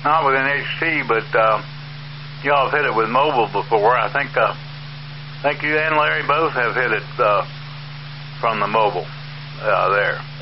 not with an HT, but y'all have hit it with mobile before. I think you and Larry both have hit it from the mobile there.